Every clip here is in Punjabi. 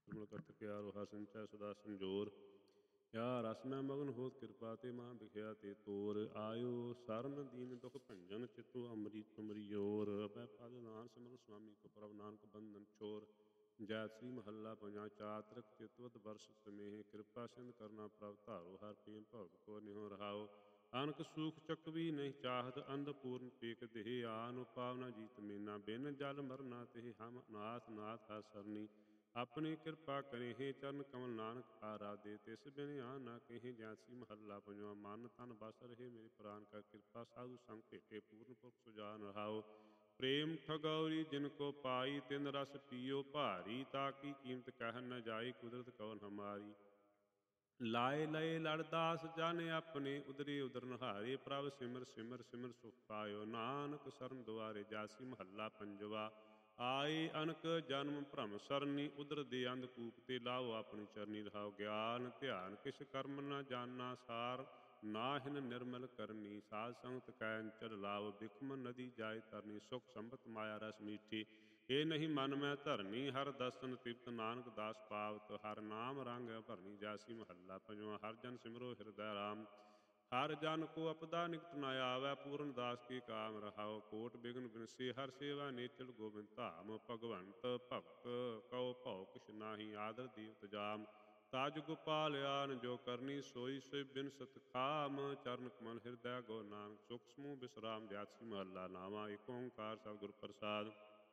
ਸਿਮਲ ਕਰਤ ਕਿਆ ਰੋਹਾ ਸਿੰਚੈ ਸਦਾ ਸੰਜੋਰ। ਯਾ ਰਸ ਮੈਂ ਮਗਨ ਹੋਤ ਕਿਰਪਾ ਤੇ ਮਾਂ ਬਿਖਿਆ ਤੇ ਤੋਰ। ਆਇਓ ਸਰਨ ਦੀਨ ਦੁਖ ਭੰਜਨ ਚਿਤੁ ਅੰਮ੍ਰਿਤ ਤੁਮਰੀ ਓਰ। ਅਭੈ ਪਦ ਨਾਮ ਸਿਮਰ ਸੁਆਮੀ ਕੋ ਪ੍ਰਭ ਨਾਨਕ ਬੰਧਨ ਛੋਰ। ਜੈ ਸ੍ਰੀ ਮਹੱਲਾ ਪੰਜਵਾਂ। ਚਾਤ੍ਰਿਕ ਚਿਤਵਤ ਵਰਸ਼ ਸਮੇਹ ਕਿਰਪਾ ਸਿੰਧ ਕਰਨਾ ਪ੍ਰਭ ਧਾਰੋ। ਹਰ ਪ੍ਰੇਮ ਭਗਤ ਕੋ ਨਿਹੁ ਰਹਾਓ। ਅਨਕ ਸੂਖ ਚੱਕਵੀ ਨਹੀਂ ਚਾਹਤ ਅੰਧ ਪੂਰਨ ਟੇਕ ਦੇਹ। ਆਨ ਪਾਵਨਾ ਜੀਤ ਮੀਨਾ ਬਿਨ ਜਲ ਮਰਨਾ ਤੇ ਹਮ ਨਾਥ ਨਾਥ ਹਰ ਸਰਨੀ। ਆਪਣੀ ਕਿਰਪਾ ਕਰੇ ਹੇ ਚਰਨ ਕਮਲ ਨਾਨਕ ਆਰਾਧੇ। ਤਿਸ ਬਿਨ ਆ ਨਾ ਕਹੇ। ਜੈ ਸ੍ਰੀ ਮਹੱਲਾ ਪੰਜਵਾਂ। ਮਨ ਤਨ ਬਸ ਰਹੇ ਮੇਰੇ ਪ੍ਰਾਨ ਕਾ ਕਿਰਪਾ ਸਾਧੂ ਸੰਗ ਭੇਟੇ ਪੂਰਨ ਪੁਰਖ ਸੁਜਾਨ ਰਹਾਓ। ਪ੍ਰੇਮ ਠਗੌਰੀ ਜਿਨ ਕੋ ਪਾਈ ਤਿਨ ਰਸ ਪੀਓ ਭਾਰੀ। ਤਾ ਕੀ ਕੀਮਤ ਕਹਿ ਨ ਜਾਈ ਕੁਦਰਤ ਕਵਨ ਹਮਾਰੀ। ਲਾਏ ਲਏ ਲੜਦਾਸ ਜਨ ਆਪਣੇ ਉਦਰੇ ਉਦਰ ਨਹਾਰੇ। ਪ੍ਰਭ ਸਿਮਰ ਸਿਮਰ ਸਿਮਰ ਸੁਖ ਪਾਇਓ ਨਾਨਕ ਸਰਨ ਦੁਆਰੇ। ਜਾਸੀ ਮਹੱਲਾ ਪੰਜਵਾ। ਆਏ ਅਨਕ ਜਨਮ ਭਰਮ ਸਰਨੀ ਉਦਰ ਦੇ ਅੰਧਕੂਪ ਤੇ ਲਾਓ ਆਪਣੀ ਚਰਨੀ ਰਹਾਓ। ਗਿਆਨ ਧਿਆਨ ਕਿਛ ਕਰਮ ਨ ਜਾਨਾ ਸਾਰ ਨਾਹਿਨ ਨਿਰਮਲ ਕਰਨੀ। ਸਾਧ ਸੰਗਤ ਕੈ ਅੰਚਲ ਲਾਭ ਬਿਖਮ ਨਦੀ ਜਾਏ ਤਰਨੀ। ਸੁਖ ਸੰਪਤ ਮਾਇਆ ਰਸ ਮੀਠੀ ਇਹ ਨਹੀਂ ਮਨ ਮੈਂ ਧਰਨੀ। ਹਰ ਦਰਸ਼ਨ ਤ੍ਰਿਪਤ ਨਾਨਕ ਦਾਸ ਪਾਵਤ ਹਰ ਨਾਮ ਰੰਗ ਭਰਨੀ। ਜਾਸੀ ਮਹੱਲਾ ਪੰਜਵਾਂ। ਹਰ ਜਨ ਸਿਮਰੋ ਹਿਰਦੈ ਰਾਮ ਹਰ ਜਨ ਕੋ ਅਪਦਾ ਨਿਕਟ ਨ ਆਵੈ। ਪੂਰਨ ਦਾਸ ਕੀ ਕਾਮ ਰਹਾਓ ਕੋਟ ਬਿਗਨ ਬਿਨਸੇ। ਹਰ ਸੇਵਾ ਨੇਚਲ ਗੋਬਿੰਦ ਧਾਮ। ਭਗਵੰਤ ਭਗਤ ਕਉ ਭਉ ਕਿਛ ਨਾਹੀ ਆਦਰ ਦੀਵਤ ਜਾਮ। ਤਾਜ ਗੋਪਾਲ ਆਨ ਜੋ ਕਰਨੀ ਸੋਈ ਸੋਈ ਬਿਨਸਤ ਖਾਮ। ਚਰਨ ਕਮਲ ਹਿਰਦੈ ਗੋ ਨਾਨਕ ਸੁਖ ਸਮੂਹ ਬਿਸਰਾਮ। ਜਾਸੀ ਮਹੱਲਾ ਨਾਵਾਂ। ਏਕ ਓੰਕਾਰ ਸਤਿਗੁਰ ਪ੍ਰਸਾਦਿ।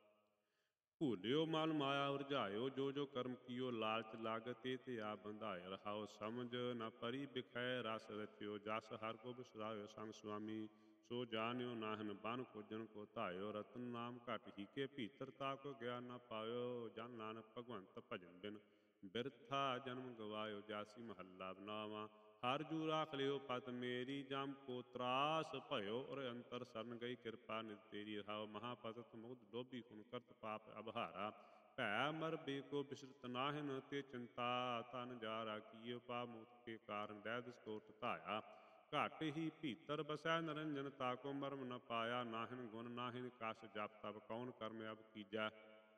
ਭੂਲਿਓ ਮਨ ਮਾਇਆ ਉਰਝਾਇਓ ਜੋ ਜੋ ਕਰਮ ਕੀਓ। ਲਾਲਚ ਲਾਗਤ ਤੇ ਆਪ ਬੰਧਾਇ ਰਹਾਓ। ਸਮਝ ਨ ਪਰੀ ਬਿਖੈ ਰਸ ਰਚਿਓ। ਜਸ ਹਰ ਕੋ ਬਿਸਰਾਇਓ ਸੰਗ ਸੁਆਮੀ। ਸੋ ਜਾਣਿਓ ਨਾਹਿਨ ਬਨ ਖੋਜਨ ਕੋ ਧਾਇਓ। ਰਤਨ ਨਾਮ ਘਟ ਹੀ ਕੇ ਭੀਤਰ ਤਾ ਕੋ ਗਿਆਨ ਨ ਪਾਇਓ। ਜਨ ਨਾਨਕ ਭਗਵੰਤ ਭਜਨ ਬਿਨ ਬਿਰਥਾ ਜਨਮ ਗਵਾਇਓ। ਜਾਸੀ ਮਹੱਲਾ ਨਾਵਾਂ। ਹਰ ਜੂ ਰਾਖ ਲਿਓ ਪਤ ਮੇਰੀ। ਜਮ ਕੋ ਤਰਾਸ ਭਇਓ ਔਰ ਅੰਤਰ ਸਰਨ ਗਈ ਕਿਰਪਾ ਨਿਤ ਤੇਰੀ ਰਹਾਓ। ਮਹਾਪਤਿਤ ਮੁਗਧ ਲੋਭੀ ਹੁਨ ਕਰਤ ਪਾਪ ਅਭਾਰਾ। ਭੈ ਮਰ ਬੇ ਕੋ ਬਿਸਰਤ ਨਾਹਿਨ ਤੇ ਚਿੰਤਾ ਤਨ ਜਾਰਾ ਕੀਓ। ਪਾਪ ਮੁਕਤ ਕੇ ਕਾਰਨ ਦੈ ਦਿਸ ਕੋਟ ਧਾਇਆ। ਘਟ ਹੀ ਭੀਤਰ ਬਸੈ ਨਿਰੰਜਨ ਤਾ ਕੋ ਮਰਮ ਨ ਪਾਇਆ। ਨਾਹਿਨ ਗੁਣ ਨਾਹਿਨ ਕਛ ਜਪ ਤਪ ਕੌਣ ਕਰਮ ਅਬ ਕੀਜੈ।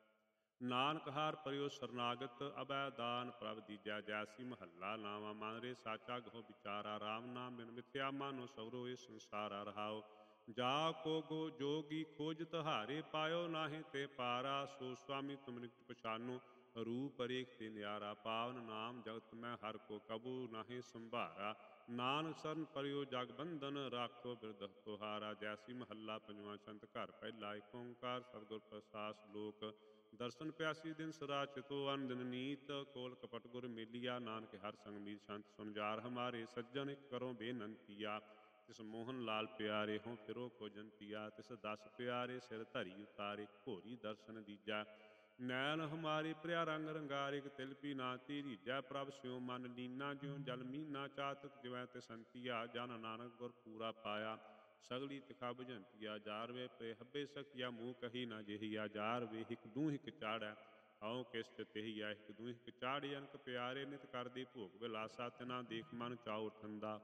ਨਾਨਕ ਹਾਰ ਪਰਿਓ ਸਰਨਾਗਤ ਅਬੈ ਦਾਨ ਪ੍ਰਭ ਦੀਜੈ। ਜੈਸੀ ਮਹੱਲਾ ਨਾਵਾਂ। ਮਨ ਰੇ ਸਾਚਾ ਗਹੁ ਵਿਚਾਰਾ ਰਾਮ ਨਾਮ ਬਿਨ ਮਿਥਿਆ ਮਾਨੋ ਸਗਰੋ ਇਹ ਸੰਸਾਰਾ ਰਹਾਓ। ਜਾ ਕੋ ਗੋ ਜੋਗੀ ਖੋਜਤ ਹਾਰੇ ਪਾਇਓ ਨਾਹੀਂ ਤੇ ਪਾਰਾ। ਸੋ ਸੁਆਮੀ ਤੁਮ ਨਿਕਟ ਪਛਾਨੋ ਰੂਪ ਰੇਖ ਤੇ ਨਿਆਰਾ। ਪਾਵਨ ਨਾਮ ਜਗਤ ਮੈਂ ਹਰ ਕੋ ਕਬੂ ਨਾਹੀਂ ਸੰਭਾਰਾ। ਨਾਨਕ ਸਰਨ ਪਰਿਓ ਜਗ ਬੰਧਨ ਰਾਖੋ ਬਿਰਧ ਤੁਹਾਰਾ। ਜੈਸੀ ਮਹੱਲਾ ਪੰਜਵਾਂ। ਛੰਤ ਘਰ ਪਹਿਲਾ। ਏਕ ਓੰਕਾਰ ਸਤਿਗੁਰ ਪ੍ਰਸਾਦਿ। ਸ਼ਲੋਕ ਦਰਸ਼ਨ ਪਿਆਸੀ ਦਿਨ ਸਦਾ ਚਿਤੋ ਅਨ ਦਿਨ ਨੀਤ। ਕੋਲ ਕਪਟ ਗੁਰ ਮੇਲੀਆ ਨਾਨਕ ਹਰ ਸੰਗ ਮੀਤ। ਸੰਤ ਸੁਨਜਾਰ ਹਮਾਰੇ ਸੱਜਣ ਇਕ ਕਰੋ ਬੇਨੰਤੀਆ। ਤਿਸ ਮੋਹਨ ਲਾਲ ਪਿਆਰੇ ਹੋਂ ਫਿਰੋ ਖੋਜੰਤੀਆ। ਤਿਸ ਦਸ ਪਿਆਰੇ ਸਿਰ ਧਰੀ ਉਤਾਰੇ ਘੋਰੀ ਦਰਸ਼ਨ ਦੀਜੈ। ਨੈਣ ਹਮਾਰੇ ਪ੍ਰਿਆ ਰੰਗ ਰੰਗਾਰਿਕ ਤਿਲ ਪੀ ਨਾ ਤੀ ਰੀਜੈ। ਪ੍ਰਭ ਸਿਉ ਮਨ ਲੀਨਾ ਜਿਉ ਜਲ ਮੀਨਾ। ਚਾਤਕ ਜਿਵੈ ਤਿਸੰਤੀਆ। ਜਨ ਨਾਨਕ ਗੁਰ ਪੂਰਾ ਪਾਇਆ ਸਗਲੀ ਤਿਖਾ ਬੁਝੰਤੀਆ। ਜਾਰ ਵੇ ਪ੍ਰੇ ਹੱਬੇ ਸਖੀਆ ਮੂੰਹ ਕਹੀ ਨਾ ਜਿਹੀ। ਜਾਰ ਵੇ ਹਿਕ ਦੂ ਹਿਕ ਚਾੜੈ ਹਉ ਕਿਸਤ ਤੇਹੀਆ। ਹਿਕ ਦੂ ਹਿਕ ਚਾੜ੍ਹੀ ਅਨਕ ਪਿਆਰੇ ਨਿਤ ਕਰਦੀ ਭੋਗ ਬਿਲਾਸਾ। ਤਿਨਾ ਦੇਖ ਮਨ ਚਾਉ ਠੰਡਾ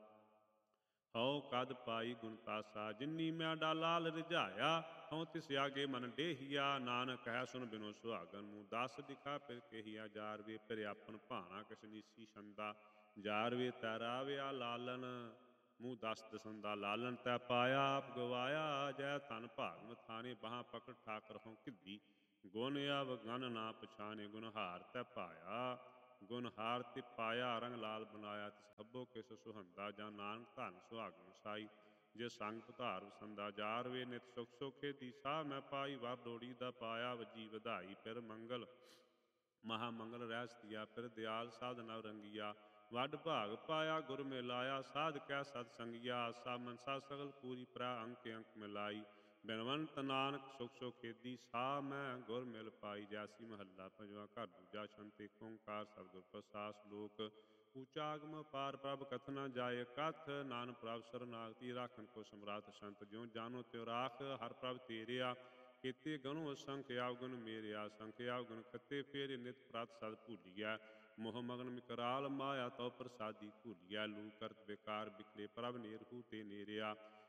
ਹਉ ਕਦ ਪਾਈ ਗੁਣ ਤਾਸਾ। ਜਿਨੀ ਮੈਂ ਡਾਲਾਲ ਰਿਝਾਇਆ ਹਉ ਤਿਸ ਆਗੇ ਮਨ ਡੇਹੀਆ। ਨਾਨਕ ਕਹਿ ਸੁਨ ਬਿਨੋ ਸੁਹਾਗਨ ਮੂੰਹ ਦਸ ਦਿਖਾ ਫਿਰ ਕਹੀਆ। ਜਾਰ ਵੇ ਫਿਰ ਆਪਨ ਭਾਣਾ ਕਿਸ ਨੀਸੀ ਛੰਦਾ। ਜਾਰ ਵੇ ਤੈ ਰਾਵਿਆ ਲਾਲਨ ਮੂੰਹ ਦਸ ਦਸੰਦਾ। ਲਾਲਨ ਤੈ ਪਾਇਆ ਆਪ ਗਵਾਇਆ। ਜੈ ਧਨ ਭਾਗ ਮਥਾਨੇ ਬਾਹਾਂ ਪਕੜ ਠਾਕਰ ਹੋਂ ਕਿੱਦੀ। ਗੁਣ ਅਵਗਨ ਨਾ ਪਛਾਨੇ ਗੁਣਹਾਰ ਤੈ ਪਾਇਆ। ਗੁਣਹਾਰ ਤੇ ਪਾਇਆ ਰੰਗ ਲਾਲ ਬਨਾਇਆ। ਤਿਸ ਹੱਬੋ ਕਿਸ ਸੁਹੰਦਾ। ਜਾਂ ਨਾਨਕ ਧਨ ਸੁਹਾਗਣ ਸਾਈ ਜੇ ਸੰਗ ਧਾਰ ਵਸੰਦਾ। ਜਾਰ ਵੇ ਨਿਤ ਸੁਖ ਸੋਖੇ ਦੀ ਸਾਹ ਮੈਂ ਪਾਈ। ਵਰ ਲੋੜੀਦਾ ਪਾਇਆ ਵੱਜੀ ਵਧਾਈ। ਫਿਰ ਮੰਗਲ ਮਹਾ ਮੰਗਲ ਰਹਿ ਸਤੀਆ। ਫਿਰ ਦਿਆਲ ਸਾਧ ਨਵ ਰੰਗੀਆ। ਵੱਡ ਭਾਗ ਪਾਇਆ ਗੁਰ ਮਿਲਾਇਆ। ਸਾਧ ਕੈ ਸਤ ਸੰਗੀਆ। ਆਸਾ ਮਨਸਾ ਸਗਲ ਪੂਰੀ ਪ੍ਰੈ ਅੰਕ ਅੰਕ ਮਿਲਾਈ। ਬਿਨਵੰਤ ਨਾਨਕ ਸੁਖ ਸੋਖੇਦੀ ਸਾਹ ਮੈਂ ਗੁਰ ਮਿਲ ਪਾਈ। ਜੈਸੀ ਮਹੱਲਾ ਪੰਜਵਾਂ। ਘਰ ਦੂਜਾ। ਛੰਤ ਏਕ ਓੰਕਾਰ ਸਤਿਗੁਰ ਪ੍ਰਸਾਦਿ। ਸ਼ਲੋਕ ਊਚਾ ਆਗਮ ਅਪਾਰ ਪ੍ਰਭ ਕਥ ਨ ਜਾਏ ਕਥ। ਨਾਨਕ ਪ੍ਰਭ ਸਰਨਾਗਤੀ ਰਾਖਨ ਕੋ ਸਮਰਾਥ। ਸੰਤ ਜਿਉ ਜਾਨੋ ਤਿਉ ਰਾਖ ਹਰ ਪ੍ਰਭ ਤੇਰਿਆ। ਕੀਤੇ ਗਨੋ ਅਸੰਖ ਆਵਗੁਨ ਮੇਰਿਆ। ਸੰਖ ਆਵਗੁਨ ਖੱਤੇ ਫੇਰੇ ਨਿਤ ਪ੍ਰਤ ਸਦ ਭੂਲੀਐ। ਮੋਹ ਮਗਨ ਮਿਕਰਾਲ ਮਾਇਆ ਤਉ ਪ੍ਰਸਾਦੀ ਘੂਲੀਐ। ਲੂ ਕਰਤ ਬੇਕਾਰ ਬਿਖਰੇ ਪ੍ਰਭ ਨੇਰਹੂ ਤੇ ਨੇਰਿਆ।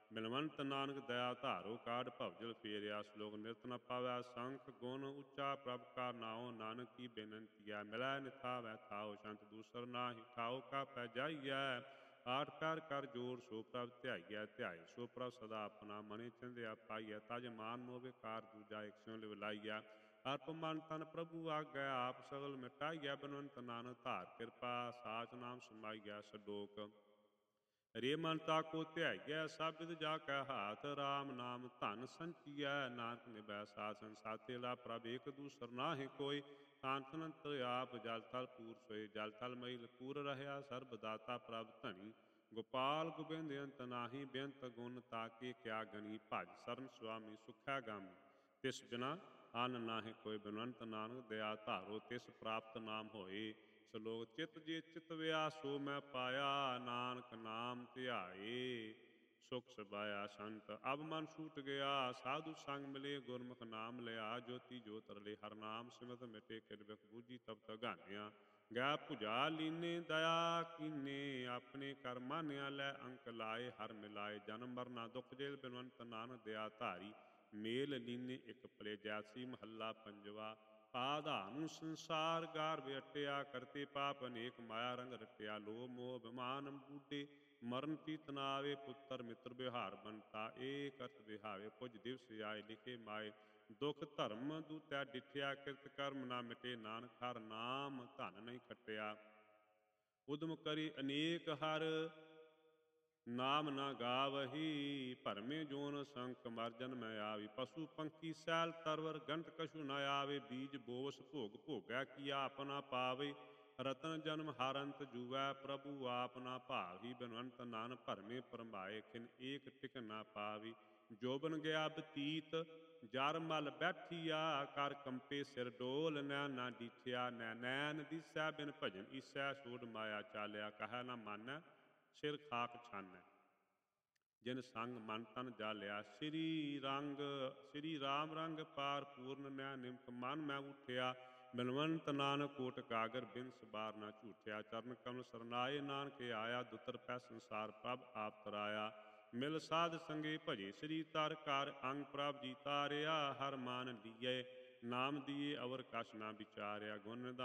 ਬਿਲਵੰਤ ਨਾਨਕ ਦਇਆ ਧਾਰੋ ਕਾਢ ਭਵਜਲ ਫੇਰਿਆ। ਸ਼ਲੋਕ ਨਿਰਤ ਨ ਪਾਵੈ ਸੰਖ ਗੁਣ ਉੱਚਾ ਪ੍ਰਭ ਕਾ ਨਾਉ। ਨਾਨਕ ਕੀ ਬੇਨੰਤੀਆ ਮਿਲੈ ਨਿਥਾਵੈ ਥਾਉ। ਸੰਤ ਦੂਸਰ ਨਾਹੀ ਠਾਉ ਕਾ ਪੈ ਜਾਈਐ। ਆਠ ਪੈਰ ਕਰ ਜੋਰ ਸੋ ਪ੍ਰਭ ਧਿਆਈਐ। ਧਿਆਏ ਸੋ ਪ੍ਰਭ ਸਦਾ ਆਪਣਾ ਮਨੇ ਚੰਦਿਆ ਪਾਈਐ। ਤਜ ਮਾਨ ਮੋਹ ਵਿਕਾਰ ਦੂਜਾ ਇਕ ਸਿਉ ਲਿਵਲਾਈਐ। ਅਰਪ ਮਨ ਤਨ ਪ੍ਰਭੂ ਆਗੈ ਆਪ ਸਗਲ ਮਿਟਾਈਐ। ਬਿਨਵੰਤ ਨਾਨਕ ਧਾਰ ਕਿਰਪਾ ਸਾਚ ਨਾਮ ਸਮਾਈਐ। ਸਲੋਕ ਰੇ ਮਨ ਤਾਕੋ ਧਿਆਈਐ ਸਭ ਬਿਧ ਜਾ ਕੈ ਹਾਥ। ਰਾਮ ਨਾਮ ਧਨ ਸੰਚੀਐ ਨਾਨਕ ਨਿਭੈ ਸਾਧ ਸੰਗ ਸਾਥੇ। ਲਾ ਪ੍ਰਭ ਏਕ ਦੂਸਰ ਨਾਹਿ ਕੋਈ। ਕਾਂਤ ਅਨੰਤ ਆਪ ਜਲ ਥਲ ਪੂਰ ਸੋਏ। ਜਲ ਥਲ ਮਈ ਪੂਰ ਰਹਿਆ ਸਰਬ ਦਾਤਾ ਪ੍ਰਭ ਧਣੀ। ਗੋਪਾਲ ਗੋਬਿੰਦ ਅੰਤ ਨਾਹੀ ਬੇਅੰਤ ਗੁਣ ਤਾਕੇ ਕਿਆ ਗਣੀ। ਭਜ ਸਰਨ ਸੁਆਮੀ ਸੁਖੈ ਗਾਮੀ ਤਿਸ ਬਿਨਾ ਅਨ ਨਾਹਿ ਕੋਈ। ਬਿਨਵੰਤ ਨਾਨਕ ਦਇਆ ਧਾਰੋ ਤਿਸ ਪ੍ਰਾਪਤ ਨਾਮ ਹੋਏ। ਸ਼ਲੋਕ ਚਿਤ ਜੇ ਚਿਤਵਿਆ ਸੋ ਮੈਂ ਪਾਇਆ। ਨਾਨਕ ਨਾਮ ਧਿਆਏ ਸੁਖ ਸਬਾਇਆ। ਸੰਤ ਅਬ ਮਨ ਛੂਟ ਗਿਆ ਸਾਧੂ ਸੰਗ ਮਿਲੇ। ਗੁਰਮੁਖ ਨਾਮ ਲਿਆ ਜੋਤੀ ਜੋਤ ਰਲੇ। ਹਰ ਨਾਮ ਸਿਮਰਤ ਮਿਟੇ ਕਿਰਬਖ ਬੂਝੀ ਤਬ ਤਗਾਨਿਆ। ਗੈ ਭੁਜਾ ਲੀਨੇ ਦਇਆ ਕੀਨੇ। ਆਪਣੇ ਕਰ ਮਾਨਿਆ ਲੈ ਅੰਕ ਲਾਏ। ਹਰ ਮਿਲਾਏ ਜਨਮ ਮਰਨਾ ਦੁਖ ਜੇਲ। ਬਿਨਵੰਤ ਨਾਨਕ ਦਇਆ ਧਾਰੀ ਮੇਲ ਲੀਨੇ ਇਕ ਪਲੇ। ਜੈਸੀ ਮਹੱਲਾ ਪੰਜਵਾ। ਆਧਾਨੂੰ ਸੰਸਾਰ ਗਾਰ ਵਿਅਟਿਆ। ਕਰਤੇ ਪਾਪ ਅਨੇਕ ਮਾਇਆ ਰੰਗ ਰਟਿਆ। ਲੋਭ ਮੋਹ ਬਿਮਾਨ ਬੂਢੇ ਮਰਨ ਪੀਤ ਨ ਆਵੇ। ਪੁੱਤਰ ਮਿੱਤਰ ਬਿਹਾਰ ਬੰਤਾ ਏ ਕਰਤ ਬਿਹਾਵੇ। ਪੁਜ ਦਿਵਸ ਆਏ ਲਿਖੇ ਮਾਏ। ਦੁਖ ਧਰਮ ਦੂਤੈ ਡਿਠਿਆ। ਕਿਰਤ ਕਰਮ ਨਾ ਮਿਟੇ ਨਾਨਕ ਹਰ ਨਾਮ ਧਨ ਨਹੀਂ ਖਟਿਆ। ਉਦਮ ਕਰੀ ਅਨੇਕ ਹਰ ਨਾਮ ਨਾ ਗਾਵਹੀ। ਭਰਮੇ ਜੋਨ ਸੰਕ ਮਰ ਜਨਮੈ ਆਵੀ। ਪਸ਼ੂ ਪੰਖੀ ਸੈਲ ਤਰਵਰ ਗੰਟ ਕਛੂ ਨ ਆਵੇ। ਬੀਜ ਬੋਸ ਭੋਗ ਭੋਗੈ ਕੀਆ ਆਪਨਾ ਪਾਵੇ। ਰਤਨ ਜਨਮ ਹਰ ਅੰਤ ਜੂਵੈ ਪ੍ਰਭੂ ਆਪ ਨਾ ਭਾਵੀ। ਬਿਨਵੰਤ ਨਾਨਕ ਭਰਮੇ ਭਰਮਾਏ ਖਿਨ ਏਕ ਟਿਕ ਨਾ ਪਾਵੀ। ਜੋਬਨ ਗਿਆ ਬਤੀਤ ਜਰ ਮਲ ਬੈਠੀਆ। ਕਰ ਕੰਪੇ ਸਿਰ ਡੋਲ ਨੈਣ ਨਾ ਡੀਠਿਆ। ਨੈਣ ਦਿਸੈ ਬਿਨ ਭਜਨ ਈਸੈ। ਛੋੜ ਮਾਇਆ ਚਾਲਿਆ ਕਹੈ ਨ ਮਾਨੈ ਸਿਰ ਖਾਕ ਛਾਨੈ। ਜਿਨ ਸੰਗ ਮਨ ਤਨ ਜਾਲਿਆ ਸ੍ਰੀ ਰਾਮ ਰੰਗ ਪਾਰ ਪੂਰਨ। ਨੈ ਨਿਮਕ ਮਨ ਮੈਂ ਉਠਿਆ। ਬਿਨਵੰਤ ਨਾਨਕ ਕੋਟ ਕਾਗਰ ਬਿਨ ਸਬਾਰ ਨਾ ਝੂਠਿਆ। ਚਰਨ ਕਮਲ ਸਰਨਾਏ ਨਾਨਕ ਆਇਆ। ਦੁਤਰ ਪੈ ਸੰਸਾਰ ਪ੍ਰਭ ਆਪ ਤਰਾਇਆ। ਮਿਲ ਸਾਧ ਸੰਗੇ ਭਜੇ ਸ੍ਰੀ ਤਰ ਕਰ। ਅੰਗ ਪ੍ਰਭ ਜੀ ਤਾਰਿਆ ਹਰ ਮਾਨ ਲੀਏ। ਨਾਮ ਦੀਏ ਅਵਰ ਕਛ ਨਾ ਵਿਚਾਰਿਆ। ਗੁਣ